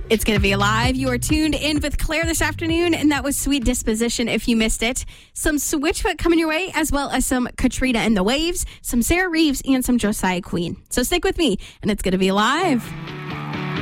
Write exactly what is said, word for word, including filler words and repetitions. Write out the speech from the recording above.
It's going to be alive. You are tuned in with Claire this afternoon, and that was Sweet Disposition if you missed it. Some Switchfoot coming your way, as well as some Katrina and the Waves, some Sarah Reeves, and some Josiah Queen. So stick with me, and it's going to be alive.